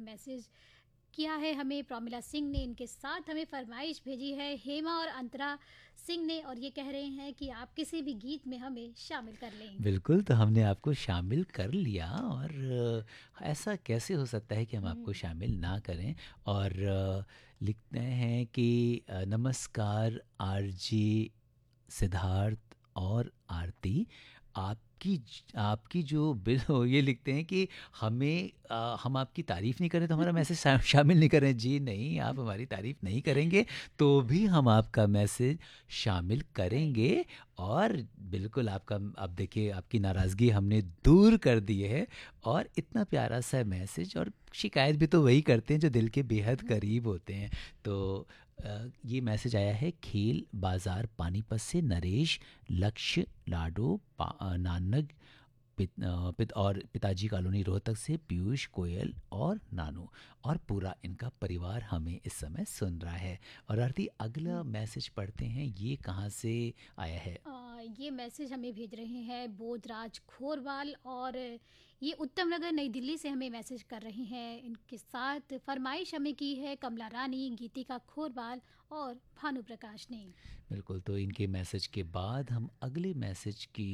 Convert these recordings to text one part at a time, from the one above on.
Message किया है हमें प्रमिला सिंह ने। इनके साथ हमें फरमाइश भेजी है हेमा और अंतरा सिंह ने, और ये कह रहे हैं कि आप किसी भी गीत में हमें शामिल कर लें। बिल्कुल, तो हमने आपको शामिल कर लिया और ऐसा कैसे हो सकता है कि हम आपको हम्म। शामिल ना करें। और लिखते हैं कि नमस्कार आरजे सिद्धार्थ और आरती, आपकी जो बिल हो, ये लिखते हैं कि हम आपकी तारीफ़ नहीं करें तो हमारा मैसेज शामिल नहीं करें। जी नहीं, आप हमारी तारीफ़ नहीं करेंगे तो भी हम आपका मैसेज शामिल करेंगे। करेंगे। और बिल्कुल आपका, अब देखिए आपकी नाराज़गी हमने दूर कर दी है। और इतना प्यारा सा मैसेज, और शिकायत भी तो वही करते हैं जो दिल के बेहद करीब होते हैं। तो ये मैसेज आया है खेल बाज़ार पानीपत से नरेश, लक्ष्य, लाडो, नानक, और पिताजी कॉलोनी रोहतक से पीयूष, कोयल और नानू, और पूरा इनका परिवार हमें इस समय सुन रहा है। और आरती, अगला मैसेज पढ़ते हैं, ये कहाँ से आया है? ये मैसेज हमें भेज रहे हैं बोधराज खोरवाल, और ये उत्तम नगर नई दिल्ली से हमें मैसेज कर रहे हैं। इनके साथ फरमाइश हमें की है कमला रानी, गीतिका खोरवाल और भानु प्रकाश ने। बिल्कुल, तो इनके मैसेज के बाद हम अगले मैसेज की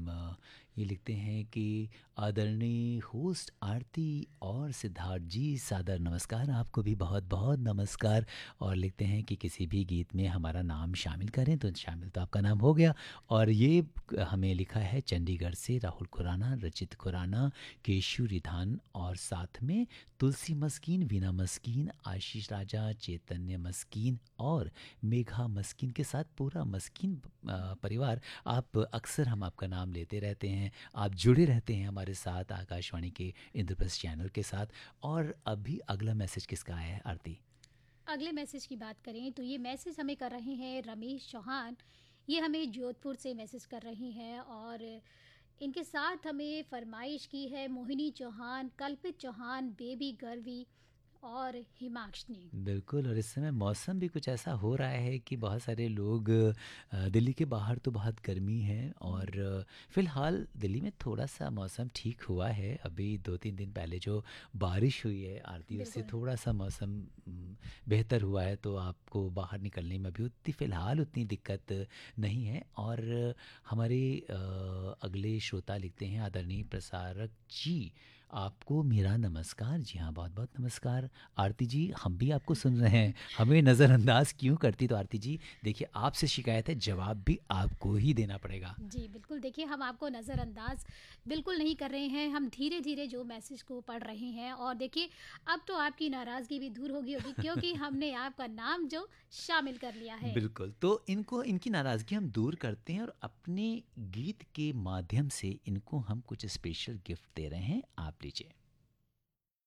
ये लिखते हैं कि आदरणीय होस्ट आरती और सिद्धार्थ जी, सादर नमस्कार। आपको भी बहुत बहुत नमस्कार। और लिखते हैं कि किसी भी गीत में हमारा नाम शामिल करें, तो शामिल तो आपका नाम हो गया। और ये हमें लिखा है चंडीगढ़ से राहुल खुराना, रचित खुराना, केशु रिधान, और साथ में तुलसी मस्कीन, वीना मस्कीन, आशीष राजा, चैतन्य मस्कीन और मेघा मस्किन के साथ पूरा मस्किन परिवार। आप अक्सर, हम आपका नाम लेते रहते हैं, आप जुड़े रहते हैं हमारे साथ आकाशवाणी के इंद्रप्रस्थ चैनल के साथ। और अभी अगला मैसेज किसका आया है आरती? अगले मैसेज की बात करें तो ये मैसेज हमें कर रहे हैं रमेश चौहान। ये हमें जोधपुर से मैसेज कर रहे हैं, और इनके साथ हमें फरमाइश की है मोहिनी चौहान, कल्पित चौहान, बेबी गर्वी और हिमाक्ष ने। बिल्कुल, और इस समय मौसम भी कुछ ऐसा हो रहा है कि बहुत सारे लोग, दिल्ली के बाहर तो बहुत गर्मी है, और फ़िलहाल दिल्ली में थोड़ा सा मौसम ठीक हुआ है। अभी 2-3 दिन पहले जो बारिश हुई है आरती, उससे बिल्कुल। थोड़ा सा मौसम बेहतर हुआ है, तो आपको बाहर निकलने में भी उतनी फ़िलहाल उतनी दिक्कत नहीं है। और हमारे अगले श्रोता लिखते हैं आदरणीय प्रसारक जी, आपको मेरा नमस्कार। जी हाँ, बहुत बहुत नमस्कार आरती जी, हम भी आपको सुन रहे हैं। हमें नज़रअंदाज क्यों करती? तो आरती जी देखिए, आपसे शिकायत है, जवाब भी आपको ही देना पड़ेगा। जी बिल्कुल, देखिए हम आपको नज़रअंदाज बिल्कुल नहीं कर रहे हैं, हम धीरे धीरे जो मैसेज को पढ़ रहे हैं। और देखिए अब तो आपकी नाराज़गी भी दूर होगी होगी क्योंकि हमने आपका नाम जो शामिल कर लिया है। बिल्कुल, तो इनको, इनकी नाराज़गी हम दूर करते हैं, और अपने गीत के माध्यम से इनको हम कुछ स्पेशल गिफ्ट दे रहे हैं। आप लीजिए।